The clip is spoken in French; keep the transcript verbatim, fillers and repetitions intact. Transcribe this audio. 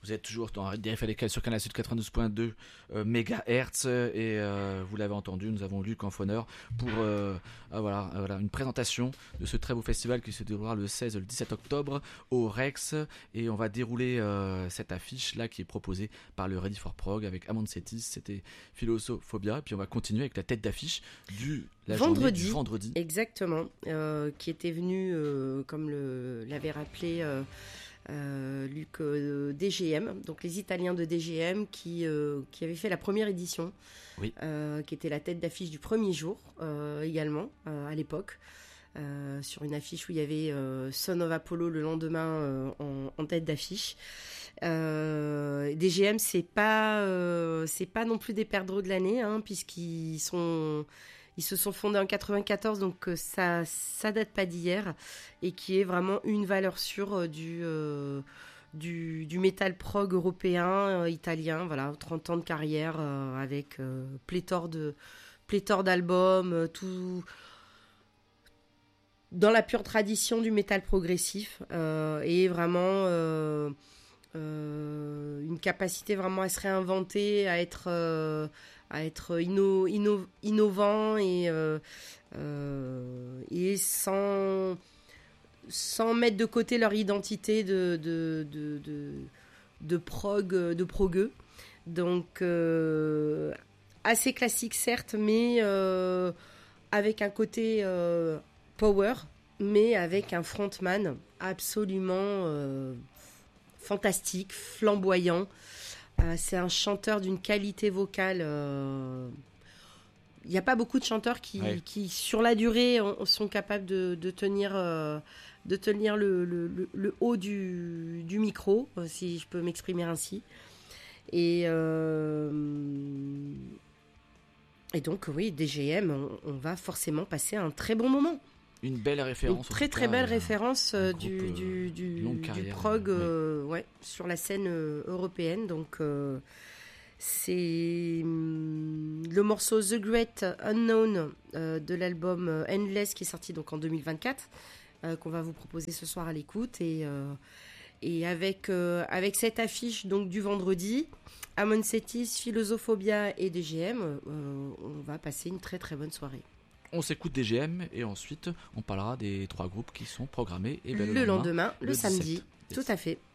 Vous êtes toujours dans R F L sur Canal Sud quatre-vingt-douze point deux euh, mégahertz et euh, vous l'avez entendu, nous avons Luc Enfoneur pour euh, euh, voilà, euh, voilà, une présentation de ce très beau festival qui se déroulera le seize et le dix-sept octobre au Rex, et on va dérouler euh, cette affiche là qui est proposée par le Ready for Prog avec Amon Setis, c'était Philosophobia, et puis on va continuer avec la tête d'affiche du la vendredi, du vendredi. Exactement, euh, qui était venu, euh, comme le, l'avait rappelé euh, Euh, Luc, euh, D G M, donc les Italiens de D G M qui, euh, qui avaient fait la première édition, oui. euh, qui était la tête d'affiche du premier jour euh, également euh, à l'époque, euh, sur une affiche où il y avait euh, Son of Apollo le lendemain euh, en, en tête d'affiche. Euh, D G M, c'est pas euh, c'est pas non plus des perdreaux de l'année, hein, puisqu'ils sont Ils se sont fondés en quatre-vingt-quatorze, donc euh, ça ça date pas d'hier, et qui est vraiment une valeur sûre euh, du, euh, du du métal prog européen, euh, italien. Voilà, trente ans de carrière euh, avec euh, pléthore de pléthore d'albums, euh, tout dans la pure tradition du métal progressif, euh, et vraiment euh, euh, une capacité vraiment à se réinventer, à être euh, à être inno, inno, innovant et euh, euh, et sans sans mettre de côté leur identité de de de de, de prog de progueux. Donc euh, assez classique certes, mais euh, avec un côté euh, power, mais avec un frontman absolument euh, fantastique, flamboyant. Euh, c'est un chanteur d'une qualité vocale. Il euh, n'y a pas beaucoup de chanteurs qui, ouais. qui sur la durée, on, sont capables de, de tenir, euh, de tenir le, le, le, le haut du, du micro, si je peux m'exprimer ainsi. Et, euh, et donc, oui, D G M, on, on va forcément passer un très bon moment. Une belle référence. Une très très belle référence euh, du, groupe, du, du, carrière, du prog euh, oui. ouais, sur la scène euh, européenne. Donc euh, c'est hum, le morceau The Great Unknown euh, de l'album euh, Endless qui est sorti donc en deux mille vingt-quatre, euh, qu'on va vous proposer ce soir à l'écoute. Et, euh, et avec, euh, avec cette affiche donc, du vendredi, Amon Setis, Philosophobia et D G M, euh, on va passer une très très bonne soirée. On s'écoute D G M et ensuite on parlera des trois groupes qui sont programmés et ben, le, le lendemain, lendemain, le, le samedi, dix-sept. tout à fait.